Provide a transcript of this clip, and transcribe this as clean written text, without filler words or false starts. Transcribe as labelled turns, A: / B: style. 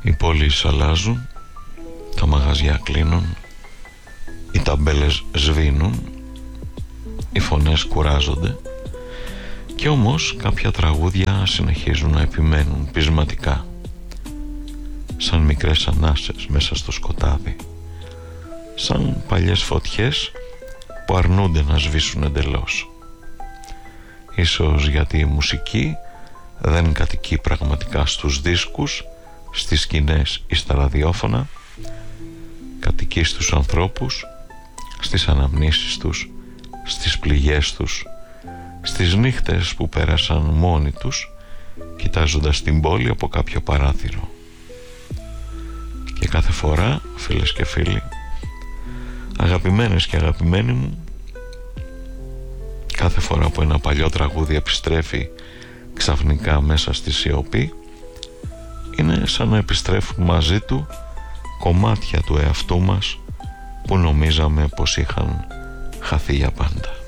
A: Οι πόλεις αλλάζουν, τα μαγαζιά κλείνουν, οι ταμπέλες σβήνουν, οι φωνές κουράζονται, και όμως κάποια τραγούδια συνεχίζουν να επιμένουν πεισματικά, σαν μικρές ανάσες μέσα στο σκοτάδι, σαν παλιές φωτιές που αρνούνται να σβήσουν εντελώς. Ίσως γιατί η μουσική δεν κατοικεί πραγματικά στους δίσκους, στις σκηνές ή στα ραδιόφωνα, κατοικεί στους ανθρώπους, στις αναμνήσεις τους, στις πληγές τους, στις νύχτες που πέρασαν μόνοι τους κοιτάζοντας την πόλη από κάποιο παράθυρο. Και κάθε φορά, φίλες και φίλοι, αγαπημένες και αγαπημένοι μου, κάθε φορά που ένα παλιό τραγούδι επιστρέφει ξαφνικά μέσα στη σιωπή, είναι σαν να επιστρέφουν μαζί του κομμάτια του εαυτού μας που νομίζαμε πως είχαν χαθεί για πάντα.